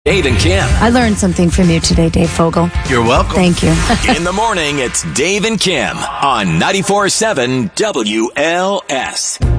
Dave and Kim. I learned something from you today, Dave Fogel. You're welcome. Thank you. In the morning, it's Dave and Kim on 94.7 WLS.